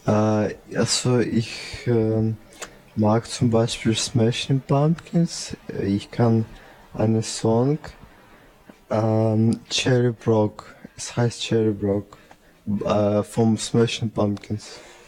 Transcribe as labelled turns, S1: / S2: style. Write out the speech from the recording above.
S1: Also ich mag zum Beispiel Smashing Pumpkins. Ich kann einen Song, Cherry Brock, es heißt Cherry Brock, vom Smashing Pumpkins.